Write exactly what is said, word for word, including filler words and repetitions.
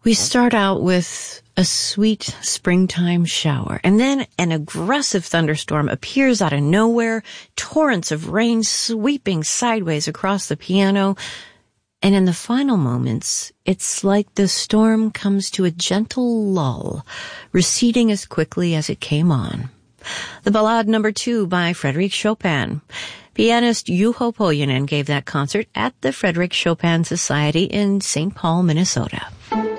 We start out with a sweet springtime shower, and then an aggressive thunderstorm appears out of nowhere, torrents of rain sweeping sideways across the piano, and in the final moments, it's like the storm comes to a gentle lull, receding as quickly as it came on. The Ballade Number Two by Frédéric Chopin. Pianist Juho Pohjonen gave that concert at the Frédéric Chopin Society in Saint Paul, Minnesota.